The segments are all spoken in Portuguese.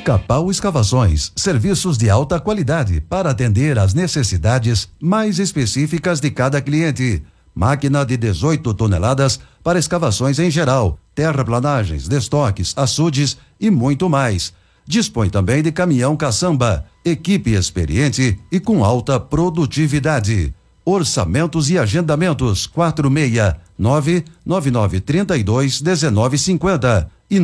Pica-Pau Escavações, serviços de alta qualidade para atender às necessidades mais específicas de cada cliente. Máquina de 18 toneladas para escavações em geral, terraplanagens, destoques, açudes e muito mais. Dispõe também de caminhão caçamba, equipe experiente e com alta produtividade. Orçamentos e agendamentos 469-9932-1950 e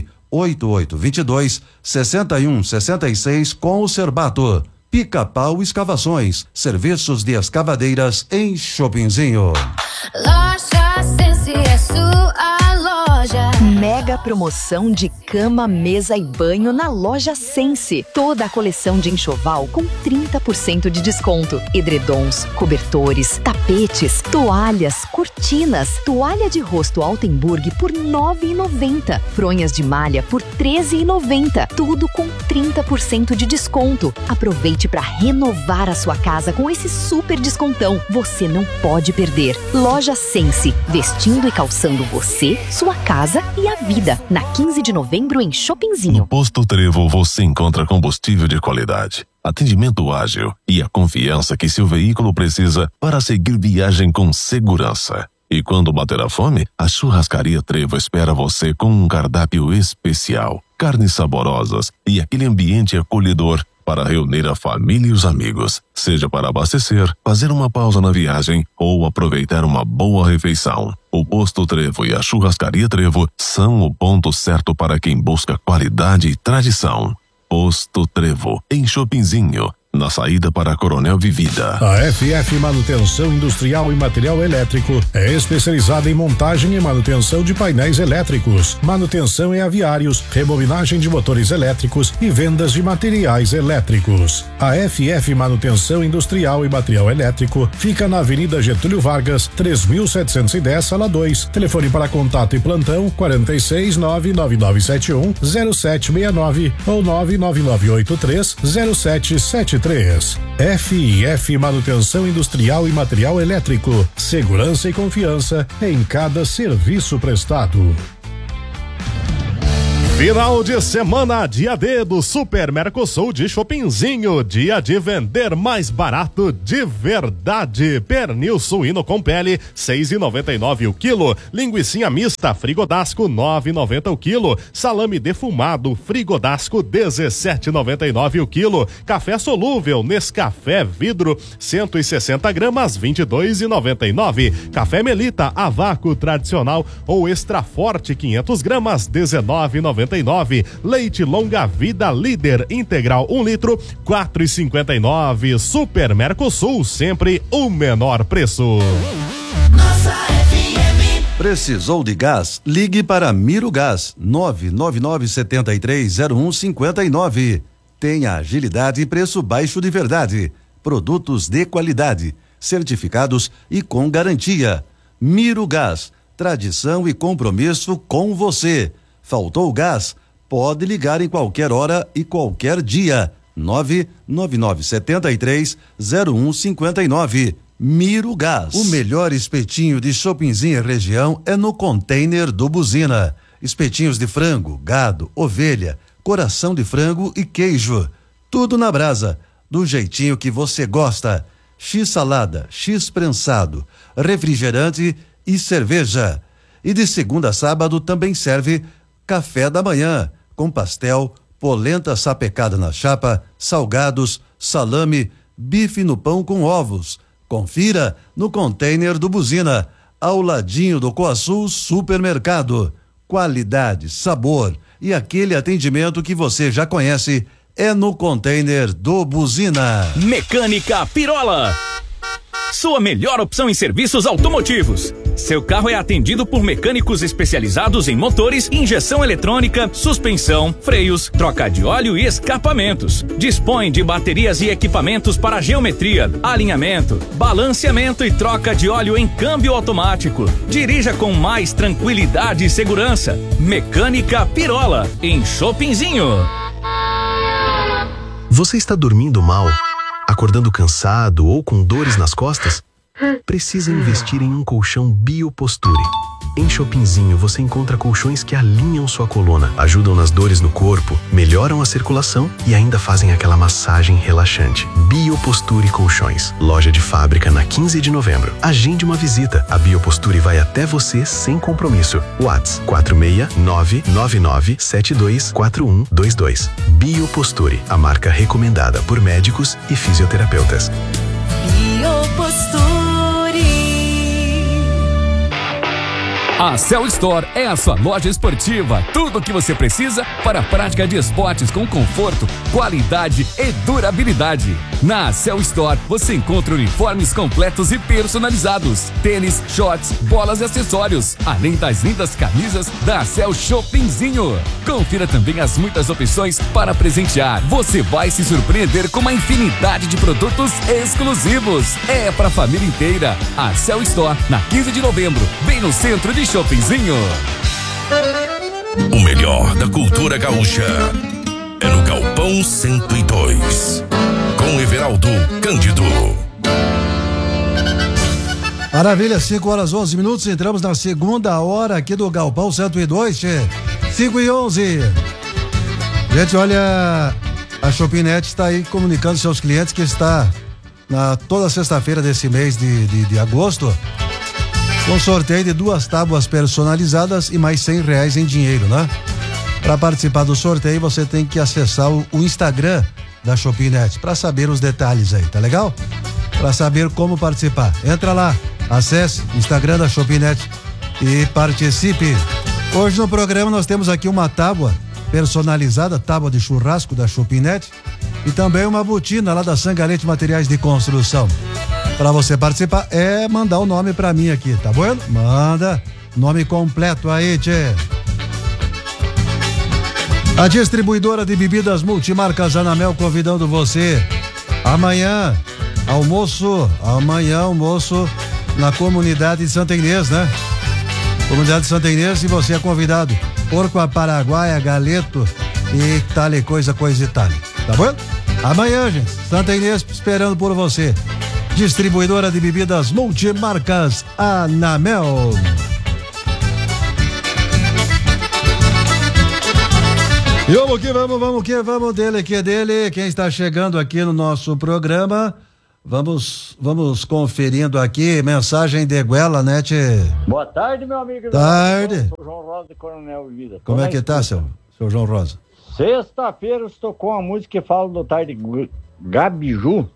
98822-6166 com o Cerbato. Pica-Pau Escavações, serviços de escavadeiras em Chopinzinho. Loja Sense é sua loja. Mega promoção de cama, mesa e banho na Loja Sense. Toda a coleção de enxoval com 30% de desconto. Edredons, cobertores, tapetes, toalhas, cortinas, toalha de rosto Altenburg por R$ 9,90. Fronhas de malha por R$ 13,90. Tudo com 30% de desconto. Aproveite para renovar a sua casa com esse super descontão. Você não pode perder. Loja Sense, vestindo e calçando você, sua casa e a vida. Na 15 de novembro em Chopinzinho. No Posto Trevo você encontra combustível de qualidade, atendimento ágil e a confiança que seu veículo precisa para seguir viagem com segurança. E quando bater a fome, a Churrascaria Trevo espera você com um cardápio especial, carnes saborosas e aquele ambiente acolhedor para reunir a família e os amigos, seja para abastecer, fazer uma pausa na viagem ou aproveitar uma boa refeição. O Posto Trevo e a Churrascaria Trevo são o ponto certo para quem busca qualidade e tradição. Posto Trevo, em Chopinzinho, na saída para Coronel Vivida. A FF Manutenção Industrial e Material Elétrico é especializada em montagem e manutenção de painéis elétricos, manutenção em aviários, rebobinagem de motores elétricos e vendas de materiais elétricos. A FF Manutenção Industrial e Material Elétrico fica na Avenida Getúlio Vargas, 3710, sala 2. Telefone para contato e plantão 46-99971-0769 ou 99983-0773. FIF Manutenção Industrial e Material Elétrico. Segurança e confiança em cada serviço prestado. Final de semana, dia D do Super Mercosul de Chopinzinho, dia de vender mais barato de verdade. Pernil suíno com pele, 6,99 o quilo. Linguicinha mista Frigodasco, 9,90 o quilo. Salame defumado Frigodasco, 17,99 o quilo. Café solúvel Nescafé vidro, 160 gramas, 22,99. Café Melita a vácuo tradicional ou extra forte, 500 gramas, 19,99. Leite longa vida líder integral 1 litro, 4,59. Super Mercosul, sempre o menor preço. Nossa FM. Precisou de gás? Ligue para Miro Gás, 999730159. Tenha agilidade e preço baixo de verdade. Produtos de qualidade, certificados e com garantia. Miro Gás, tradição e compromisso com você. Faltou gás? Pode ligar em qualquer hora e qualquer dia. 999730159. Miro Gás. O melhor espetinho de Chopinzinho e região é no Container do Buzina. Espetinhos de frango, gado, ovelha, coração de frango e queijo. Tudo na brasa, do jeitinho que você gosta. X salada, X prensado, refrigerante e cerveja. E de segunda a sábado também serve café da manhã, com pastel, polenta sapecada na chapa, salgados, salame, bife no pão com ovos. Confira no Container do Buzina, ao ladinho do Coaçul Supermercado. Qualidade, sabor e aquele atendimento que você já conhece é no Container do Buzina. Mecânica Pirola, sua melhor opção em serviços automotivos. Seu carro é atendido por mecânicos especializados em motores, injeção eletrônica, suspensão, freios, troca de óleo e escapamentos. Dispõe de baterias e equipamentos para geometria, alinhamento, balanceamento e troca de óleo em câmbio automático. Dirija com mais tranquilidade e segurança. Mecânica Pirola, em Chopinzinho. Você está dormindo mal? Acordando cansado ou com dores nas costas? Precisa investir em um colchão Bioposture. Em Shoppingzinho você encontra colchões que alinham sua coluna, ajudam nas dores no corpo, melhoram a circulação e ainda fazem aquela massagem relaxante. Bioposture Colchões. Loja de fábrica na 15 de novembro. Agende uma visita. A Bioposture vai até você sem compromisso. WhatsApp 46999724122. Bioposture, a marca recomendada por médicos e fisioterapeutas. Bioposture. A Cell Store é a sua loja esportiva. Tudo o que você precisa para a prática de esportes com conforto, qualidade e durabilidade. Na Cell Store você encontra uniformes completos e personalizados, tênis, shorts, bolas e acessórios, além das lindas camisas da Cell Shoppingzinho. Confira também as muitas opções para presentear. Você vai se surpreender com uma infinidade de produtos exclusivos. É para a família inteira. A Cell Store na 15 de novembro, bem no centro de Shoppingzinho. O melhor da cultura gaúcha é no Galpão 102, com Everaldo Cândido. Maravilha, 5h11, entramos na segunda hora aqui do Galpão 102, 5h11. Gente, olha, a Shopinete está aí comunicando seus clientes que está toda sexta-feira desse mês de agosto com sorteio de 2 tábuas personalizadas e mais R$100 em dinheiro, né? Para participar do sorteio, você tem que acessar o Instagram da Shopinete para saber os detalhes aí, tá legal? Para saber como participar. Entra lá, acesse o Instagram da Shopinete e participe. Hoje no programa nós temos aqui uma tábua personalizada, tábua de churrasco da Shopinete e também uma botina lá da Sangalete Materiais de Construção. Para você participar, é mandar o nome para mim aqui, tá bom? Manda nome completo aí, tchê. A distribuidora de bebidas multimarcas Anamel convidando você. Amanhã, almoço na comunidade de Santa Inês, né? Comunidade de Santa Inês, e você é convidado. Porco a Paraguaia, galeto e tal coisa e tal. Tá bom? Amanhã, gente, Santa Inês esperando por você. Distribuidora de bebidas multimarcas Anamel. E vamos dele que é dele. Quem está chegando aqui no nosso programa, vamos conferindo aqui, mensagem de Guela, né, tchê? Boa tarde, meu amigo. Tarde. Sou João Rosa de Coronel Vida. Como é que tá, seu João Rosa? Sexta-feira você tocou uma música que fala do tarde Gabiju.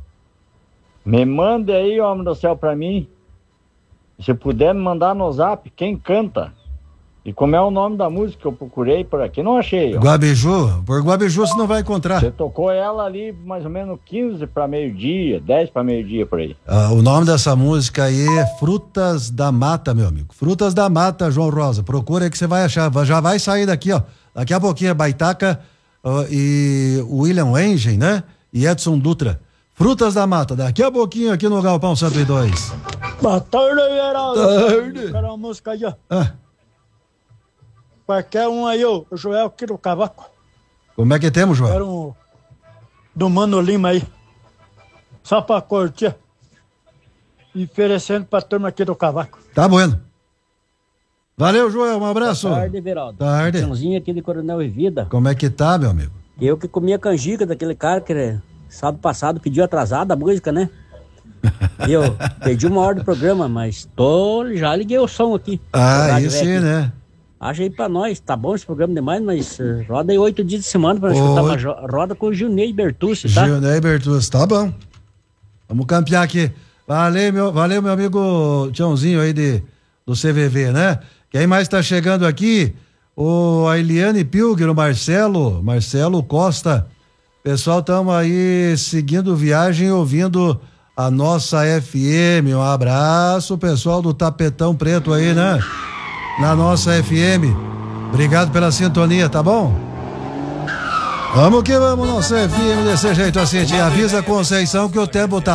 Me manda aí, homem do céu, pra mim. Se puder me mandar no zap, quem canta? E como é o nome da música que eu procurei por aqui, não achei. Ó. Guabiju? Por Guabiju você não vai encontrar. Você tocou ela ali mais ou menos 15 para meio-dia, 10 para meio-dia por aí. O nome dessa música aí é Frutas da Mata, meu amigo. Frutas da Mata, João Rosa. Procura aí que você vai achar. Já vai sair daqui, ó. Daqui a pouquinho é Baitaca e William Engen, né? E Edson Dutra. Frutas da Mata, daqui a pouquinho aqui no Galpão 102. Boa tarde, Geraldo. Tarde. Quero uma música aí, ó. Ah. Qualquer um aí, o Joel aqui do Cavaco. Como é que temos, Joel? Quero um do Mano Lima aí. Só pra curtir. E oferecendo pra turma aqui do Cavaco. Tá bueno. Valeu, Joel, um abraço. Boa tarde, Veraldo. Tarde. Tiãozinho aqui de Coronel e Vida. Como é que tá, meu amigo? Eu que comi a canjica daquele cara que sábado passado pediu atrasada a música, né? Eu perdi uma hora do programa, mas já liguei o som aqui. Ah, isso sim, né? Acha aí pra nós, tá bom esse programa demais, mas roda aí 8 dias de semana pra escutar uma roda com o Gilney Bertucci, tá? Gilney Bertucci, tá bom. Vamos campear aqui. Valeu, meu amigo Tiãozinho aí do CVV, né? Quem mais tá chegando aqui? A Eliane Pilger, o Marcelo Costa. Pessoal, estamos aí seguindo viagem, ouvindo a nossa FM. Um abraço, pessoal do Tapetão Preto aí, né? Na nossa FM. Obrigado pela sintonia, tá bom? Vamos que vamos, nossa FM desse jeito assim. Te avisa a Conceição que o tempo tá